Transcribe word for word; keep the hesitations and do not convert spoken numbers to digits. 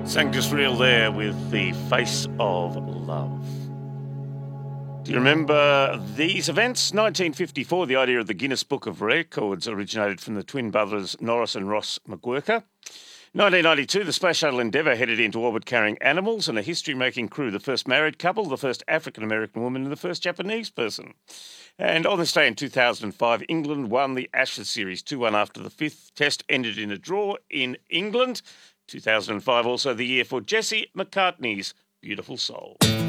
Sanctus Real there with the Face of Love. Do you remember these events? nineteen fifty-four, the idea of the Guinness Book of Records originated from the twin brothers Norris and Ross McGuirk. nineteen ninety-two, the Space Shuttle Endeavour headed into orbit carrying animals and a history-making crew, the first married couple, the first African-American woman and the first Japanese person. And on this day in two thousand five, England won the Ashes series two one after the fifth test ended in a draw in England. two thousand five also the year for Jesse McCartney's Beautiful Soul.